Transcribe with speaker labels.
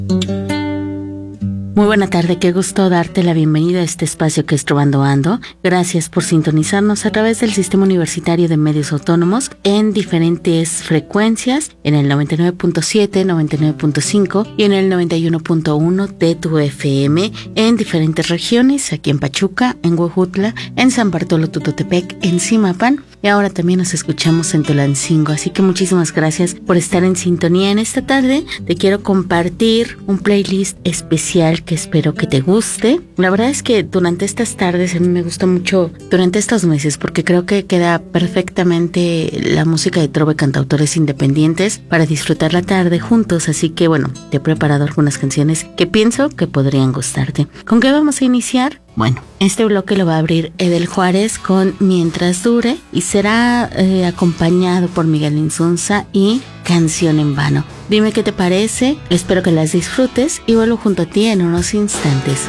Speaker 1: Muy buena tarde, qué gusto darte la bienvenida a este espacio que es Trovando Ando. Gracias por sintonizarnos a través del Sistema Universitario de Medios Autónomos en diferentes frecuencias, en el 99.7, 99.5 y en el 91.1 de tu FM, en diferentes regiones, aquí en Pachuca, en Huejutla, en San Bartolo Tutotepec, en Zimapán, y ahora también nos escuchamos en Tulancingo. Así que muchísimas gracias por estar en sintonía. En esta tarde te quiero compartir un playlist especial que espero que te guste. La verdad es que durante estas tardes a mí me gusta mucho, durante estos meses, porque creo que queda perfectamente la música de trova y cantautores independientes para disfrutar la tarde juntos. Así que bueno, te he preparado algunas canciones que pienso que podrían gustarte. ¿Con qué vamos a iniciar? Bueno, este bloque lo va a abrir Edel Juárez con Mientras Dure y será acompañado por Miguel Insunza y Canción en Vano. Dime qué te parece, espero que las disfrutes y vuelvo junto a ti en unos instantes.